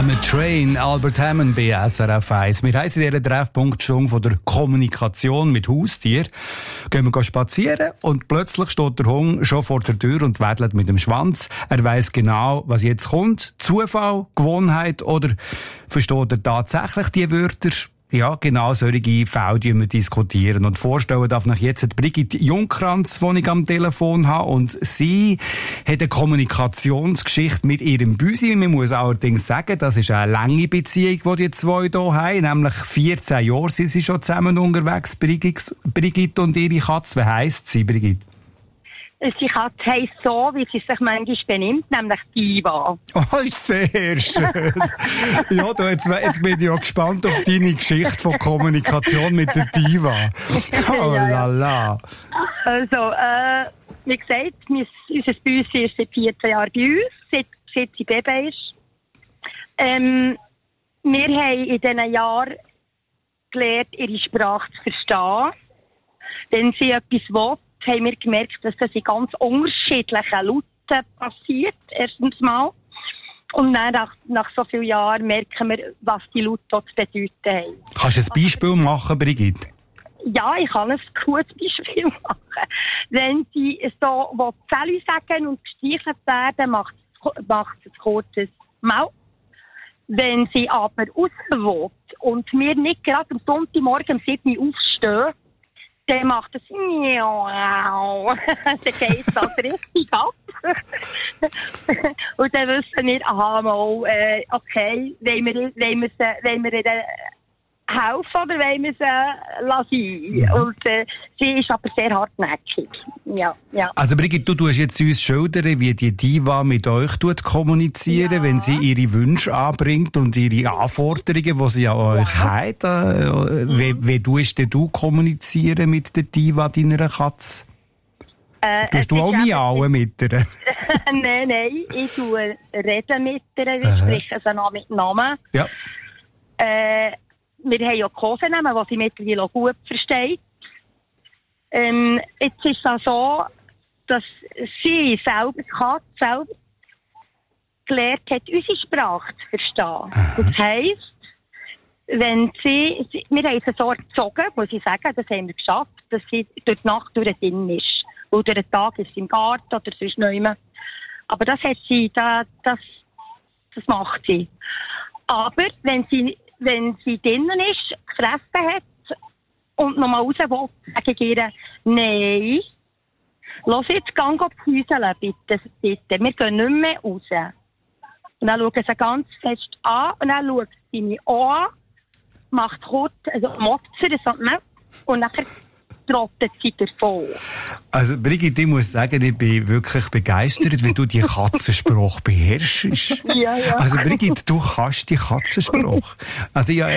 I'm a Train, Albert Hammond bei SRF 1. Wir heissen in dieser Treffpunktstunde von der Kommunikation mit Haustier. Gehen wir spazieren und plötzlich steht der Hund schon vor der Tür und wedelt mit dem Schwanz. Er weiss genau, was jetzt kommt. Zufall, Gewohnheit oder versteht er tatsächlich die Wörter? Ja, genau solche Fälle, die wir diskutieren. Und vorstellen darf ich jetzt Brigitte Jungkranz, die ich am Telefon habe. Und sie hat eine Kommunikationsgeschichte mit ihrem Büsi. Man muss allerdings sagen, das ist eine lange Beziehung, die die zwei hier haben. Nämlich 14 Jahre sind sie schon zusammen unterwegs, Brigitte und ihre Katze. Wie heisst sie, Brigitte? Die Katze heisst so, wie sie sich manchmal benimmt, nämlich Diva. Oh, ist sehr schön. Ja, jetzt bin ich ja gespannt auf deine Geschichte von Kommunikation mit der Diva. Oh la la. Also, wie gesagt, unser Büsi ist seit 14 Jahren bei uns, seit sie Baby ist. Wir haben in diesen Jahren gelernt, ihre Sprache zu verstehen. Wenn sie etwas will, haben wir gemerkt, dass das in ganz unterschiedlichen Lauten passiert, erstens mal. Und dann nach so vielen Jahren merken wir, was die Laute dort zu bedeuten haben. Kannst du ein Beispiel machen, Brigitte? Ja, ich kann ein gutes Beispiel machen. Wenn sie so Zähli sagen und gestreichelt werden, macht es ein kurzes Mau. Wenn sie aber raus will und wir nicht gerade am Sonntagmorgen um 7 Uhr aufstehen, dann macht es Miau. Dann geht das richtig ab. Und dann wissen wir, aha, mal, okay, wollen wir ihr helfen oder wollen wir sie lassen? Ja. Und sie ist aber sehr hartnäckig. Ja. Also Brigitte, du tust jetzt uns schildern, wie die Diva mit euch kommunizieren, wenn sie ihre Wünsche anbringt und ihre Anforderungen, die sie an euch hat. Wie tust du kommunizieren mit der Diva, deiner Katze? Tust du auch miauen mit ihr? Nein, ich tue reden mit ihr, ich spreche sie noch mit Namen. Ja. Wir haben ja Kosenamen, die sie mittlerweile auch gut versteht. Jetzt ist es so, dass sie selber, die Katze selber, gelernt hat, unsere Sprache zu verstehen. Das heisst, wenn wir haben sie so erzogen, muss ich sagen, das haben wir geschafft, dass sie durch die Nacht durch drin ist. Oder den Tag ist sie im Garten oder sonst nicht. Aber das hat sie, das macht sie. Aber wenn sie drinnen ist, gefressen hat und nochmal raus will, sage ich ihr, nein, lass jetzt, geh püseln, bitte. Wir gehen nicht mehr raus. Und dann schaut sie ganz fest an und dann schaut sie mich an, macht kurz, also Motzer, und nachher trottet sie davon. Also Brigitte, ich muss sagen, ich bin wirklich begeistert, wie du die Katzensprache beherrschst. Ja. Also Brigitte, du kannst die Katzensprache. Also ich habe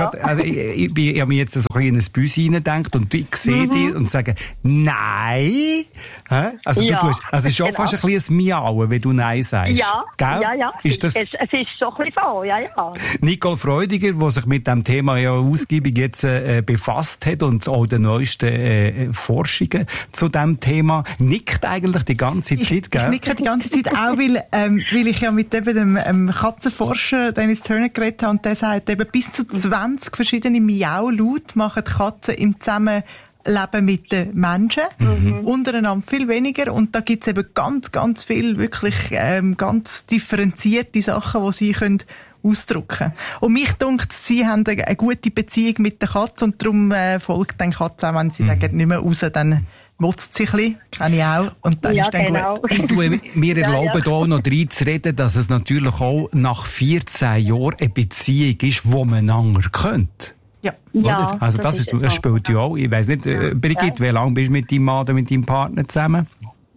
mich jetzt so ein bisschen in ein Büsi hineingedacht und ich sehe dich und sage, nein. Also du tust, also schon fast ein bisschen ein Miauen, wenn du Nein sagst. Ja, gell? Ja. Ist das... Es ist so ein bisschen so, ja. Nicole Freudiger, die sich mit dem Thema ja ausgiebig jetzt befasst hat und auch den neuesten Forschungen zu diesem Thema, nickt eigentlich die ganze Zeit, gell? Ich nicke die ganze Zeit auch, weil ich ja mit eben dem Katzenforscher Dennis Turner geredet habe und der sagt, eben bis zu 20 verschiedene Miau-Laute machen die Katzen im Zusammenleben mit den Menschen. Untereinander viel weniger. Und da gibt's eben ganz, ganz viel wirklich ganz differenzierte Sachen, die sie können ausdrücken. Und mich dunkt, sie haben eine gute Beziehung mit der Katze und darum folgt den Katze auch, wenn sie sagen, nicht mehr raus, dann motzt sie ein bisschen, kenne ich auch, und dann ist dann gut. Wir erlauben hier noch reinzureden, dass es natürlich auch nach 14 Jahren eine Beziehung ist, wo man einander kennt. Ja. Oder? Also das spielt ja auch. Ich weiss nicht, Brigitte, wie lange bist du mit deinem Mann oder mit deinem Partner zusammen?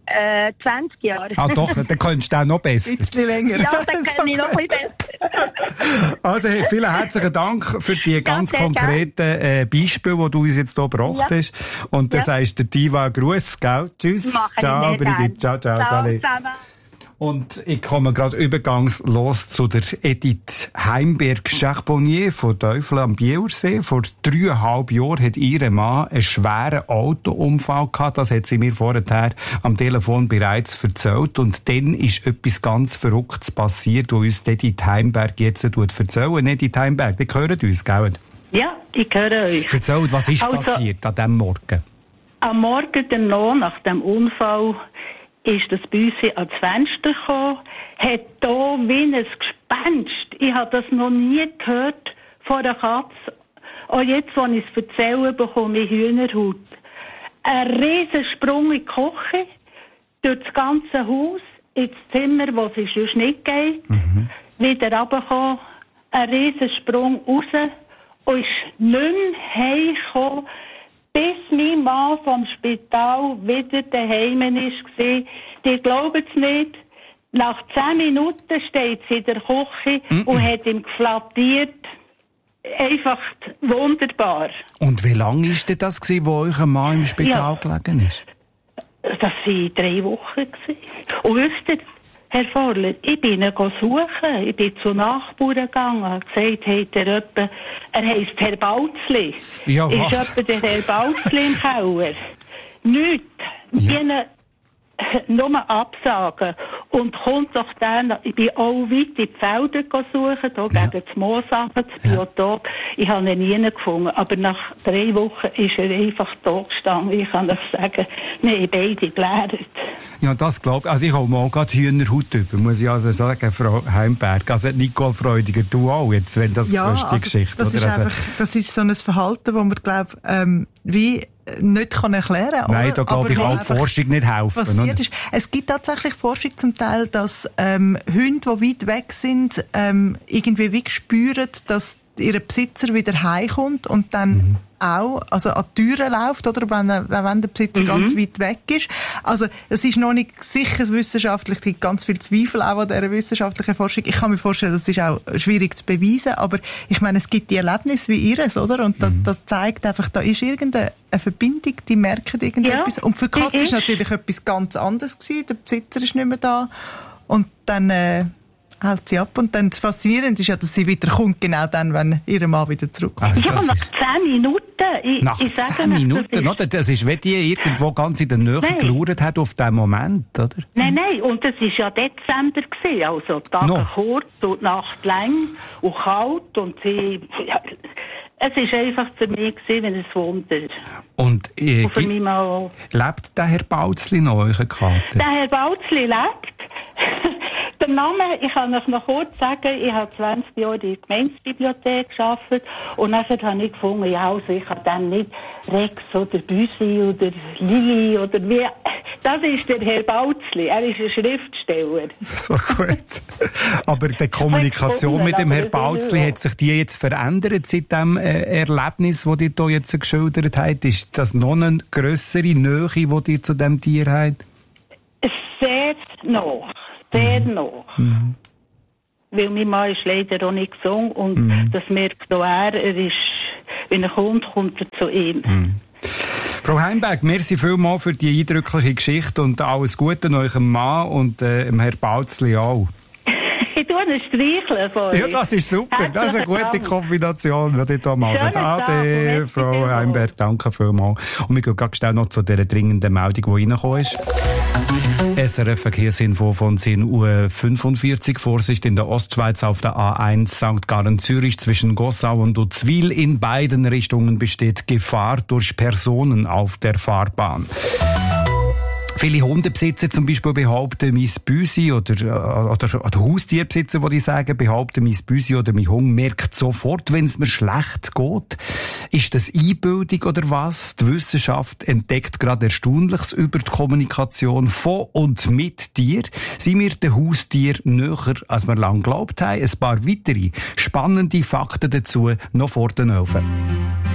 20 Jahre. Ah doch, dann könntest du auch noch besser. Ein bisschen länger. Ja, dann kenne ich noch ein bisschen besser. Also hey, vielen herzlichen Dank für die ganz konkreten Beispiele, die du uns jetzt hier gebracht hast. Und das heisst der Diva Gruß, gell? Tschüss. Ciao, Brigitte. Ciao. Ciao zusammen. Und ich komme gerade übergangslos zu der Edith Heimberg-Charbonnier von Teufel am Bielersee. Vor 3,5 Jahren hat ihr Mann einen schweren Autounfall gehabt. Das hat sie mir vorher am Telefon bereits erzählt. Und dann ist etwas ganz Verrücktes passiert, was uns Edith Heimberg jetzt erzählen. Edith Heimberg, die hören uns, gell? Ja, ich höre euch. Erzählt, was ist passiert an diesem Morgen? Am Morgen danach, nach dem Unfall, ist das Büsi ans Fenster gekommen, hat da wie ein Gespenst. Ich habe das noch nie gehört von einer Katze. Und jetzt, wo ich es erzähle, bekomme ich Hühnerhaut. Ein Riesensprung in die Küche, durch das ganze Haus, ins Zimmer, wo sie sonst nicht geht, wieder runtergekommen, ein Riesensprung raus und ist nicht mehr heimgekommen, bis mein Mann vom Spital wieder daheim war. Die glauben es nicht. Nach 10 Minuten steht sie in der Küche und hat ihm geflattiert. Einfach wunderbar. Und wie lange war denn das, wo euer Mann im Spital gelegen ist? Das waren 3 Wochen. Und wisst ihr, Herr Vorler, ich bin ihn suchen. Ich bin zu Nachbarn gegangen und gesagt, er heisst Herr Bautzli. Ja, was? Ist etwa der Herr Bautzli im Keller? Nichts. Ja. Nur absagen. Und kommt doch dann, ich bin auch weit in die Felder suchen, hier gegen das Moosachen, das Biotop. Ich habe ihn nie gefunden. Aber nach 3 Wochen ist er einfach da gestanden. Ich kann das sagen, wir haben beide gelernt. Ja, das glaube ich. Also ich habe mal gerade Hühnerhaut über, muss ich also sagen, Frau Heimberg. Also Nicole Freudiger, du auch jetzt, wenn das grösste Geschichte. Das ist also, einfach, das ist so ein Verhalten, das man, glaube wie nicht kann erklären kann. Nein, da glaube ich auch die Forschung nicht helfen. Passiert ist. Es gibt tatsächlich Forschung zum Teil, dass Hunde, die weit weg sind, irgendwie wie spüren, dass ihr Besitzer wieder heimkommt und dann auch an die Türen läuft, oder wenn der Besitzer ganz weit weg ist. Also es ist noch nicht sicher wissenschaftlich, es gibt ganz viel Zweifel auch an dieser wissenschaftlichen Forschung. Ich kann mir vorstellen, das ist auch schwierig zu beweisen, aber ich meine, es gibt die Erlebnisse wie ihres, oder? Und das zeigt einfach, da ist irgendeine Verbindung, die merken irgendetwas. Ja, und für die Katze ist natürlich etwas ganz anderes gewesen. Der Besitzer ist nicht mehr da und dann hält sie ab. Und dann das Faszinierende ist ja, dass sie wieder kommt, genau dann, wenn ihr Mann wieder zurückkommt. Also nach 10 Minuten. Nach 10 Minuten, oder? Das ist, wenn die irgendwo ganz in der Nähe gelauert hat auf diesen Moment, oder? Nein, und es war ja Dezember gewesen, also Tage kurz und die Nacht lang und kalt und sie... Ja, es war einfach für mich wie ein Wunder. Und für mich mal... Lebt der Herr Bautzli noch, euer Kater? Der Herr Bautzli lebt. Der Name, ich kann euch noch kurz sagen, ich habe 20 Jahre in der Gemeindebibliothek gearbeitet und dann habe ich gefunden, ja, also ich habe dann nicht Rex oder Büsi oder Lili oder wie... Das ist der Herr Bautzli, er ist ein Schriftsteller. So gut. Aber die Kommunikation mit dem Herrn Bautzli, hat sich die jetzt verändert seit dem Erlebnis, das ihr hier jetzt geschildert habt? Ist das noch eine grössere Nähe, die ihr zu diesem Tier habt? Sehr noch. Sehr noch. Weil mein Mann ist leider auch nicht gesund und das merkt auch er ist, wenn er kommt er zu ihm. Frau Heimberg, merci vielmals für die eindrückliche Geschichte und alles Gute an eurem Mann und dem Herrn Bautzli auch. Ich tue einen Streicheln von euch. Ja, das ist super. Das ist eine gute Kombination, die ihr hier macht. Ade, Frau Heimberg, danke vielmals. Und wir gehen ganz schnell noch zu dieser dringenden Meldung, die reingekommen ist. SRF Verkehrsinfo von 10:45 Uhr. Vorsicht in der Ostschweiz auf der A1 St. Gallen Zürich zwischen Gossau und Uzwil. In beiden Richtungen besteht Gefahr durch Personen auf der Fahrbahn. Viele Hundebesitzer zum Beispiel behaupten, mein Büsi oder Haustierbesitzer, die sagen, behaupten, mein Büsi oder mein Hund merkt sofort, wenn es mir schlecht geht. Ist das Einbildung oder was? Die Wissenschaft entdeckt gerade Erstaunliches über die Kommunikation von und mit Tier. Sind wir den Haustier näher, als wir lange geglaubt haben? Ein paar weitere spannende Fakten dazu noch vor den Öfen.